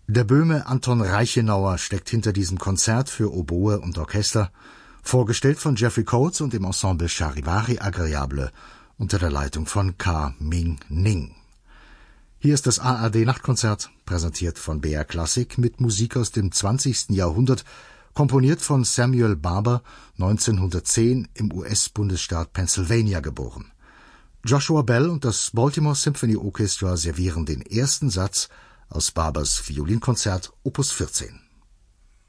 Der Böhme Anton Reichenauer steckt hinter diesem Konzert für Oboe und Orchester, vorgestellt von Jeffrey Coates und dem Ensemble Charivari Agréable unter der Leitung von Ka Ming Ning. Hier ist das ARD-Nachtkonzert, präsentiert von BR Classic mit Musik aus dem 20. Jahrhundert, komponiert von Samuel Barber, 1910 im US-Bundesstaat Pennsylvania geboren. Joshua Bell und das Baltimore Symphony Orchestra servieren den ersten Satz aus Barbers Violinkonzert Opus 14.